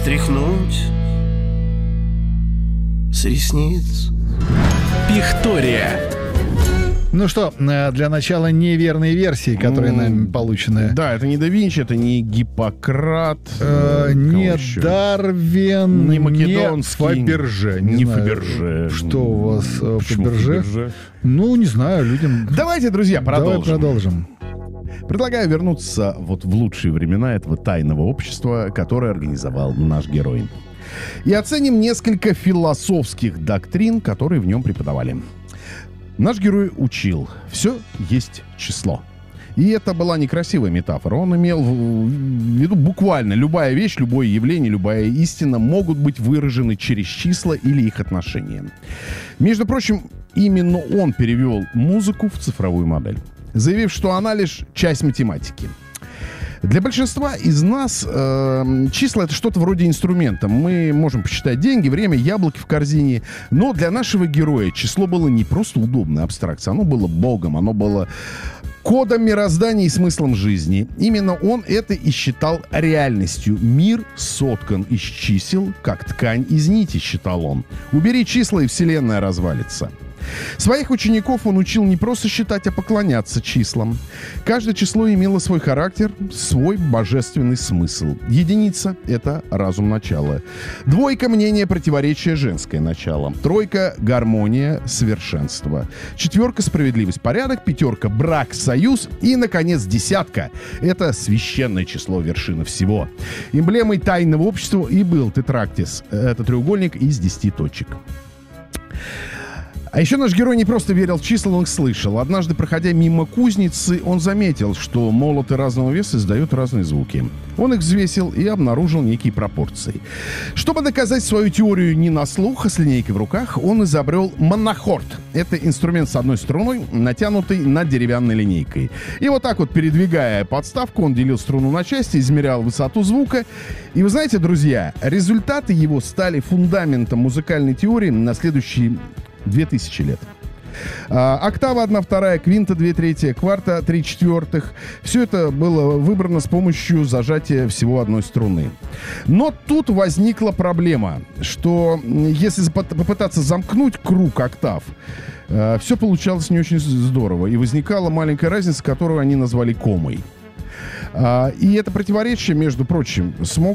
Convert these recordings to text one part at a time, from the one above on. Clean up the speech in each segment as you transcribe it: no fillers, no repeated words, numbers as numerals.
стряхнуть с ресниц. Пихтория. Ну что, для начала неверные версии, которые нами получены. Да, это не да Винчи, это не Гиппократ. Не Дарвин, не Македонский. Не Фаберже. Не Фаберже. Что у вас Фаберже? Фаберже? Ну, не знаю, людям... Давайте, друзья, продолжим. Давай продолжим. Предлагаю вернуться вот в лучшие времена этого тайного общества, которое организовал наш герой. И оценим несколько философских доктрин, которые в нем преподавали. Наш герой учил: все есть число. И это была некрасивая метафора. Он имел в виду буквально любая вещь, любое явление, любая истина могут быть выражены через числа или их отношения. Между прочим, именно он перевел музыку в цифровую модель, заявив, что она лишь часть математики. Для большинства из нас числа — это что-то вроде инструмента. Мы можем посчитать деньги, время, яблоки в корзине. Но для нашего героя число было не просто удобной абстракцией. Оно было Богом, оно было кодом мироздания и смыслом жизни. Именно он это и считал реальностью. Мир соткан из чисел, как ткань из нити, считал он. Убери числа, и вселенная развалится. Своих учеников он учил не просто считать, а поклоняться числам. Каждое число имело свой характер, свой божественный смысл. Единица — это разум начала. Двойка — мнение, противоречие, женское начало. Тройка — гармония, совершенство. Четверка — справедливость, порядок. Пятерка — брак, союз. И, наконец, десятка — это священное число, вершина всего. Эмблемой тайного общества и был тетрактис. Это треугольник из 10 точек. А еще наш герой не просто верил в числа, он их слышал. Однажды, проходя мимо кузницы, он заметил, что молоты разного веса издают разные звуки. Он их взвесил и обнаружил некие пропорции. Чтобы доказать свою теорию не на слух, а с линейкой в руках, он изобрел монохорд. Это инструмент с одной струной, натянутый над деревянной линейкой. И вот так вот, передвигая подставку, он делил струну на части, измерял высоту звука. И вы знаете, друзья, результаты его стали фундаментом музыкальной теории на следующие 2000 лет. Октава 1/2, квинта 2/3, кварта 3/4. Все это было выбрано с помощью зажатия всего одной струны. Но тут возникла проблема, что если попытаться замкнуть круг октав, все получалось не очень здорово. И возникала маленькая разница, которую они назвали комой. И это противоречие, между прочим,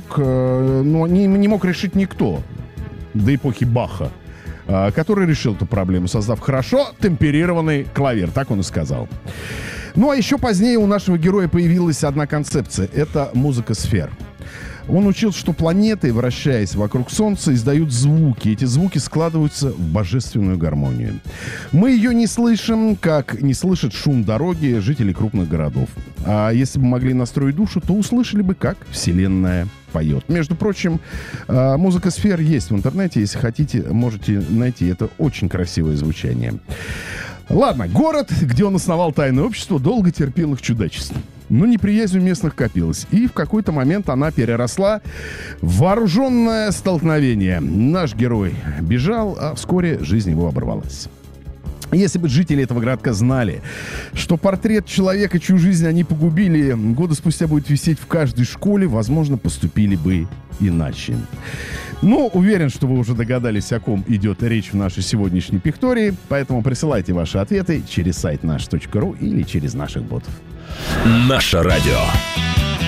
не мог решить никто до эпохи Баха, который решил эту проблему, создав хорошо темперированный клавир. Так он и сказал. Ну, а еще позднее у нашего героя появилась одна концепция. Это музыка сфер. Он учил, что планеты, вращаясь вокруг Солнца, издают звуки. Эти звуки складываются в божественную гармонию. Мы ее не слышим, как не слышат шум дороги жители крупных городов. А если бы могли настроить душу, то услышали бы, как Вселенная поет. Между прочим, музыка сфер есть в интернете. Если хотите, можете найти. Это очень красивое звучание. Ладно, город, где он основал тайное общество, долго терпел их чудачество. Но неприязнь у местных копилась. И в какой-то момент она переросла в вооруженное столкновение. Наш герой бежал, а вскоре жизнь его оборвалась. Если бы жители этого городка знали, что портрет человека, чью жизнь они погубили, годы спустя будет висеть в каждой школе, возможно, поступили бы иначе. Но уверен, что вы уже догадались, о ком идет речь в нашей сегодняшней пихтории, поэтому присылайте ваши ответы через сайт наш.ру или через наших ботов. Наше радио.